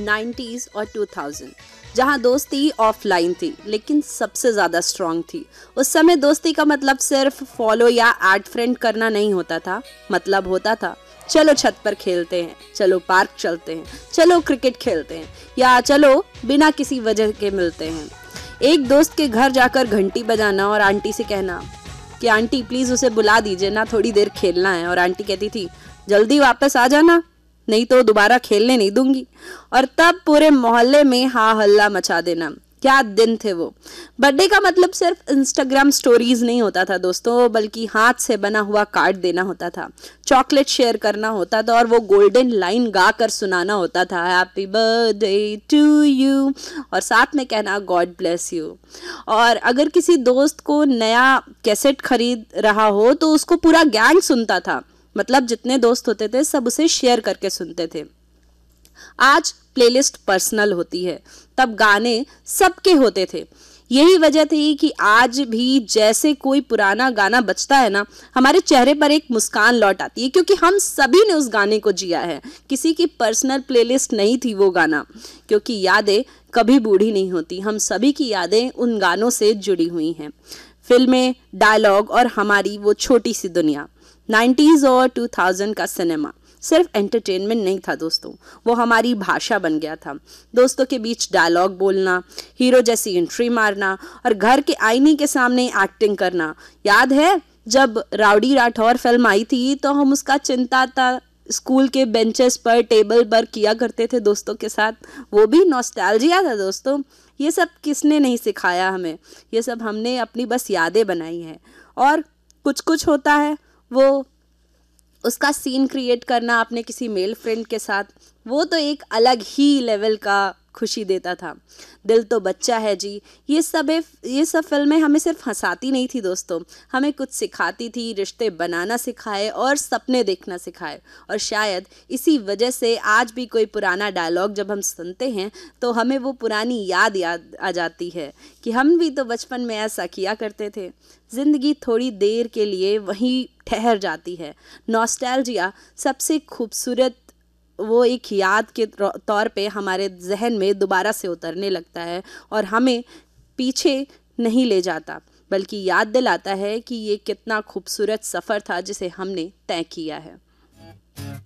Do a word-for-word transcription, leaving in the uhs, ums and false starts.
Nineties और two thousand, जहाँ दोस्ती ऑफलाइन थी लेकिन सबसे ज़्यादा स्ट्रॉन्ग थी। उस समय दोस्ती का मतलब सिर्फ फॉलो या ऐड फ्रेंड करना नहीं होता था, मतलब होता था चलो छत पर खेलते हैं, चलो पार्क चलते हैं, चलो क्रिकेट खेलते हैं, या चलो बिना किसी वजह के मिलते हैं। एक दोस्त के घर जाकर घंटी बजाना और आंटी से कहना कि आंटी प्लीज़ उसे बुला दीजिए ना, थोड़ी देर खेलना है, और आंटी कहती थी जल्दी वापस आ जाना नहीं तो दोबारा खेलने नहीं दूंगी, और तब पूरे मोहल्ले में हा हल्ला मचा देना। क्या दिन थे वो। बर्थडे का मतलब सिर्फ इंस्टाग्राम स्टोरीज नहीं होता था दोस्तों, बल्कि हाथ से बना हुआ कार्ड देना होता था, चॉकलेट शेयर करना होता था और वो गोल्डन लाइन गा कर सुनाना होता था, हैप्पी बर्थडे टू यू, और साथ में कहना गॉड ब्लेस यू। और अगर किसी दोस्त को नया कैसेट खरीद रहा हो तो उसको पूरा गैंग सुनता था, मतलब जितने दोस्त होते थे सब उसे शेयर करके सुनते थे। आज प्लेलिस्ट पर्सनल होती है, तब गाने सबके होते थे। यही वजह थी कि आज भी जैसे कोई पुराना गाना बजता है ना, हमारे चेहरे पर एक मुस्कान लौट आती है, क्योंकि हम सभी ने उस गाने को जिया है। किसी की पर्सनल प्लेलिस्ट नहीं थी वो गाना, क्योंकि यादें कभी बूढ़ी नहीं होती। हम सभी की यादें उन गानों से जुड़ी हुई हैं। फिल्में, डायलॉग और हमारी वो छोटी सी दुनिया। नाइन्टीज़ और टू थाउज़ेंड का सिनेमा सिर्फ एंटरटेनमेंट नहीं था दोस्तों, वो हमारी भाषा बन गया था। दोस्तों के बीच डायलॉग बोलना, हीरो जैसी एंट्री मारना और घर के आईने के सामने एक्टिंग करना। याद है जब राउडी राठौर फिल्म आई थी तो हम उसका चिंता था स्कूल के बेंचेस पर, टेबल पर किया करते थे दोस्तों के साथ। वो भी नॉस्टैल्जिया था दोस्तों। ये सब किसने नहीं सिखाया हमें, ये सब हमने अपनी बस यादें बनाई हैं। और कुछ कुछ होता है वो उसका सीन क्रिएट करना अपने किसी मेल फ्रेंड के साथ, वो तो एक अलग ही लेवल का खुशी देता था। दिल तो बच्चा है जी, ये सब ये सब फिल्में हमें सिर्फ हंसाती नहीं थी दोस्तों, हमें कुछ सिखाती थी, रिश्ते बनाना सिखाए और सपने देखना सिखाए। और शायद इसी वजह से आज भी कोई पुराना डायलॉग जब हम सुनते हैं तो हमें वो पुरानी याद याद आ जाती है कि हम भी तो बचपन में ऐसा किया करते थे। ज़िंदगी थोड़ी देर के लिए वहीं ठहर जाती है। नॉस्टैल्जिया सबसे खूबसूरत वो एक याद के तौर पे हमारे जहन में दोबारा से उतरने लगता है और हमें पीछे नहीं ले जाता, बल्कि याद दिलाता है कि ये कितना खूबसूरत सफ़र था जिसे हमने तय किया है।